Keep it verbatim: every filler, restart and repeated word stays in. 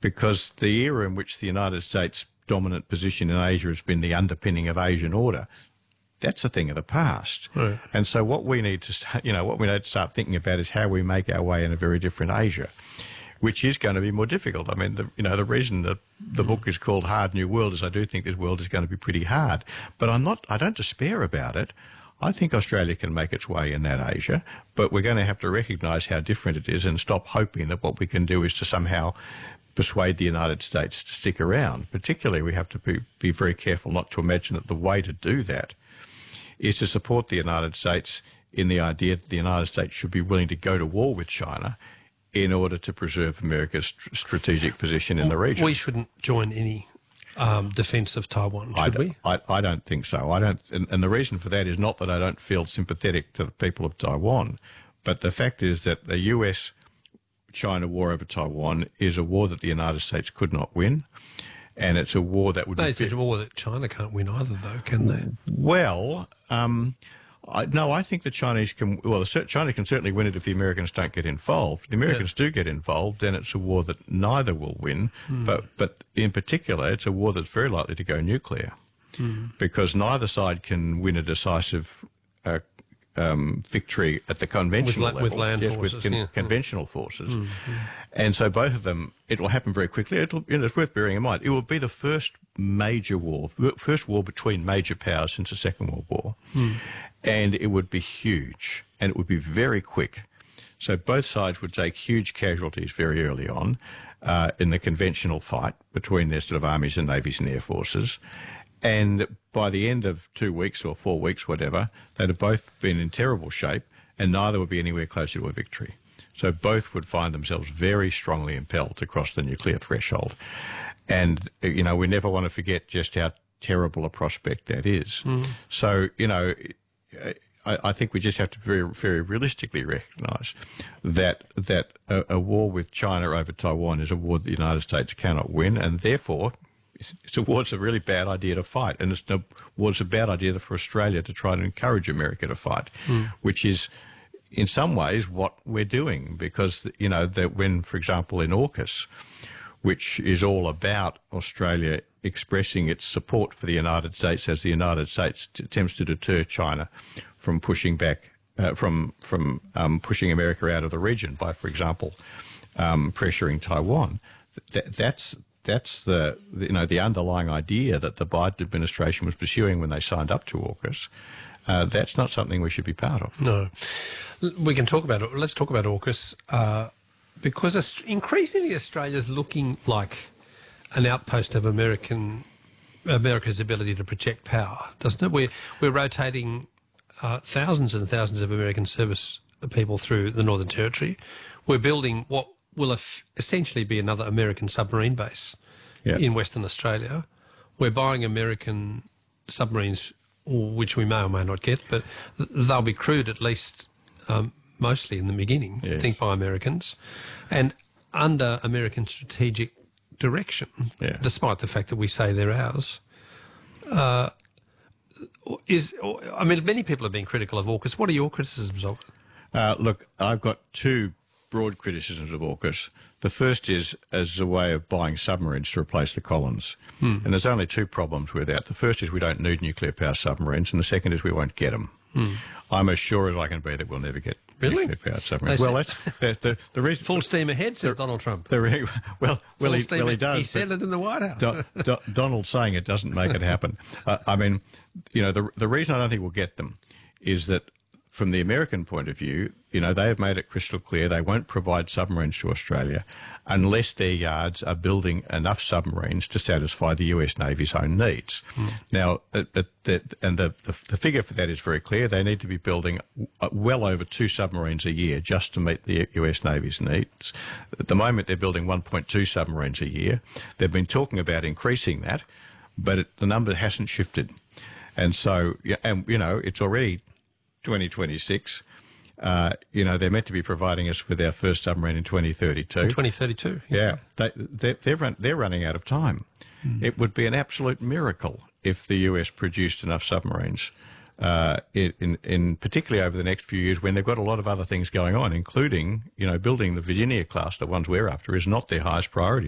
because the era in which the United States' dominant position in Asia has been the underpinning of Asian order, that's a thing of the past. Right. And so what we need to, start, you know, what we need to start thinking about is how we make our way in a very different Asia, which is going to be more difficult. I mean, the, you know, the reason that the book is called Hard New World is I do think this world is going to be pretty hard. But I'm not, I don't despair about it. I think Australia can make its way in that Asia, but we're going to have to recognise how different it is and stop hoping that what we can do is to somehow persuade the United States to stick around. Particularly, we have to be, be very careful not to imagine that the way to do that is to support the United States in the idea that the United States should be willing to go to war with China in order to preserve America's st- strategic position in the region. We shouldn't join any um, defence of Taiwan, should I, we? I, I don't think so. I don't, and, and the reason for that is not that I don't feel sympathetic to the people of Taiwan, but the fact is that the U S China war over Taiwan is a war that the United States could not win, and it's a war that would No, be... it's a war that China can't win either, though, can they? Well, um, I, no, I think the Chinese can... Well, the, China can certainly win it if the Americans don't get involved. If the Americans yeah. do get involved, then it's a war that neither will win. Mm. But, but in particular, it's a war that's very likely to go nuclear mm. because neither side can win a decisive uh, um, victory at the conventional with, level. With land yes, forces. With con- yeah. conventional forces. Mm. And so both of them, it will happen very quickly. It'll, you know, it's worth bearing in mind. It will be the first major war, first war between major powers since the Second World War. Mm. And it would be huge, and it would be very quick. So both sides would take huge casualties very early on uh, in the conventional fight between their sort of armies and navies and air forces. And by the end of two weeks or four weeks, whatever, they'd have both been in terrible shape, and neither would be anywhere closer to a victory. So both would find themselves very strongly impelled to cross the nuclear threshold. And, you know, we never want to forget just how terrible a prospect that is. Mm. So, you know, I, I think we just have to very, very realistically recognise that that a, a war with China over Taiwan is a war that the United States cannot win, and therefore it's, it's a war that's a really bad idea to fight, and it's a war that's a bad idea for Australia to try to encourage America to fight, mm. which is in some ways what we're doing, because, you know, that when, for example, in AUKUS, which is all about Australia expressing its support for the United States as the United States t- attempts to deter China from pushing back, uh, from from um, pushing America out of the region by, for example, um, pressuring Taiwan. Th- that's that's the, the you know the underlying idea that the Biden administration was pursuing when they signed up to AUKUS. Uh, that's not something we should be part of. No, we can talk about it. Let's talk about AUKUS uh, because increasingly Australia's looking like an outpost of American America's ability to project power, doesn't it? We're we're rotating uh, thousands and thousands of American service people through the Northern Territory. We're building what will f- essentially be another American submarine base yeah. in Western Australia. We're buying American submarines, which we may or may not get, but th- they'll be crewed at least um, mostly in the beginning, yes. I think, by Americans, and under American strategic direction, yeah. despite the fact that we say they're ours. Uh, is I mean, many people have been critical of AUKUS. What are your criticisms of it? Uh, look, I've got two broad criticisms of AUKUS. The first is as a way of buying submarines to replace the Collins. Hmm. And there's only two problems with that. The first is we don't need nuclear power submarines, and the second is we won't get them. Hmm. I'm as sure as I can be that we'll never get really? nuclear power submarines. Well, that's the, the, the reason. Full steam ahead, says Donald Trump. The re- well, well, he, well, he does. He said it in the White House. Do, do, Donald saying it doesn't make it happen. Uh, I mean, you know, the the reason I don't think we'll get them is that from the American point of view, you know, they have made it crystal clear they won't provide submarines to Australia unless their yards are building enough submarines to satisfy the U S Navy's own needs. Mm. Now, uh, uh, the, and the, the, the figure for that is very clear. They need to be building well over two submarines a year just to meet the U S Navy's needs. At the moment, they're building one point two submarines a year. They've been talking about increasing that, but it, the number hasn't shifted. And so, and you know, it's already twenty twenty-six. Uh, you know, they're meant to be providing us with our first submarine in twenty thirty-two. In twenty thirty-two? Yeah. They, they, they're, run, they're running out of time. Mm. It would be an absolute miracle if the U S produced enough submarines, uh, in, in particularly over the next few years when they've got a lot of other things going on, including, you know, building the Virginia class, the ones we're after, is not their highest priority.